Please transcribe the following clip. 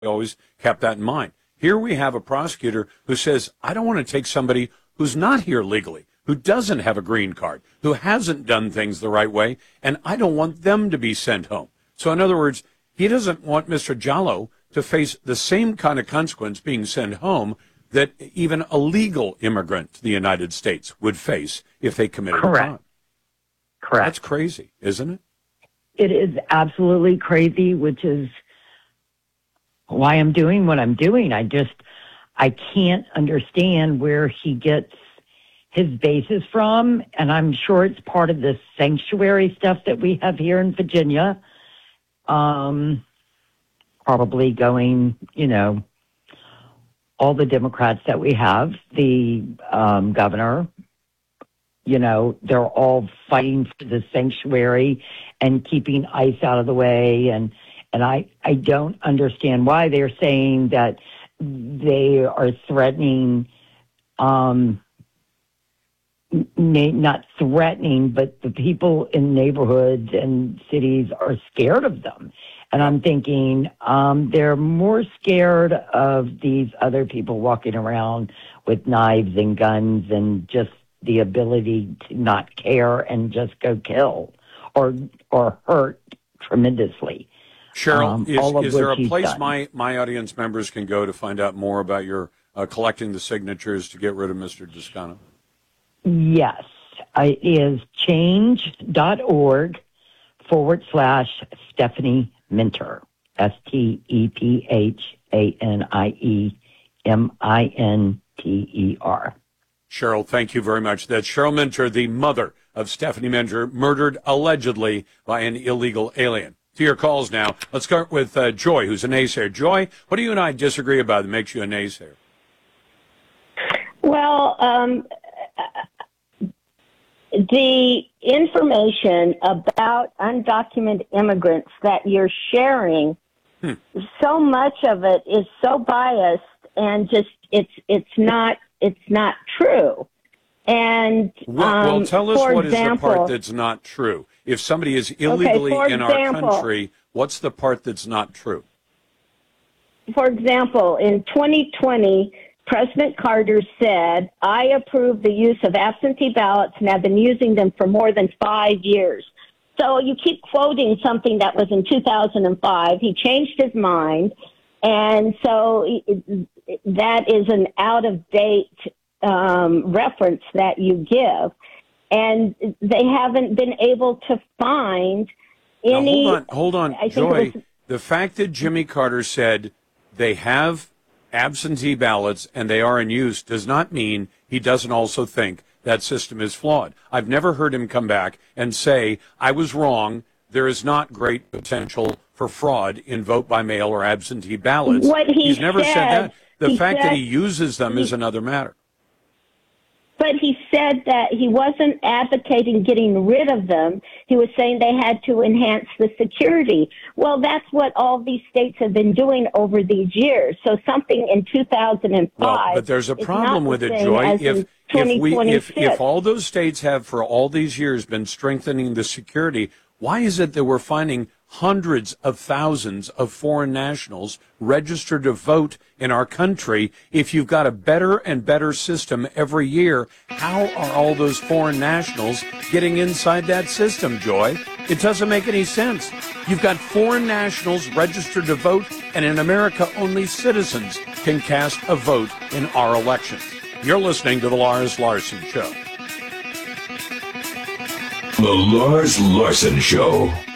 always kept that in mind. Here we have a prosecutor who says, I don't want to take somebody who's not here legally, who doesn't have a green card, who hasn't done things the right way, and I don't want them to be sent home. So in other words, he doesn't want Mr. Jallow to face the same kind of consequence being sent home that even a legal immigrant to the United States would face if they committed a crime. Correct. That's crazy, isn't it? It is absolutely crazy, which is why I'm doing what I'm doing. I can't understand where he gets his basis from, and I'm sure it's part of the sanctuary stuff that we have here in Virginia. Probably going, all the Democrats that we have, the governor, they're all fighting for the sanctuary and keeping ICE out of the way. And I don't understand why they're saying that they are threatening, not threatening, but the people in neighborhoods and cities are scared of them. And I'm thinking they're more scared of these other people walking around with knives and guns and just the ability to not care and just go kill or hurt tremendously. Cheryl, is there a place my audience members can go to find out more about your collecting the signatures to get rid of Mr. Descano? Yes, it is change.org/Stephanie Minter, STEPHANIEMINTER. Cheryl, thank you very much. That's Cheryl Minter, the mother of Stephanie Minter, murdered allegedly by an illegal alien. To your calls now. Let's start with Joy, who's a naysayer. Joy, what do you and I disagree about that makes you a naysayer? Well, the information about undocumented immigrants that you're sharing, so much of it is so biased and just it's not true. And well, tell us what example, is the part that's not true. If somebody is illegally in our country, what's the part that's not true? For example, in 2020, President Carter said, I approve the use of absentee ballots and have been using them for more than 5 years. So you keep quoting something that was in 2005. He changed his mind. And so that is an out-of-date reference that you give. And they haven't been able to find any... Now, hold on, Joy. The fact that Jimmy Carter said they have absentee ballots and they are in use does not mean he doesn't also think that system is flawed. I've never heard him come back and say, I was wrong, there is not great potential for fraud in vote by mail or absentee ballots. He's never said that. The fact that he uses them is another matter. But he said that he wasn't advocating getting rid of them. He was saying they had to enhance the security. Well, that's what all these states have been doing over these years. So something in 2005. Well, but there's a problem with it, Joy. If all those states have for all these years been strengthening the security, why is it that we're finding hundreds of thousands of foreign nationals registered to vote in our country? If you've got a better and better system every year, how are all those foreign nationals getting inside that system, Joy? It doesn't make any sense. You've got foreign nationals registered to vote, and in America, only citizens can cast a vote in our elections. You're listening to The Lars Larson Show. The Lars Larson Show.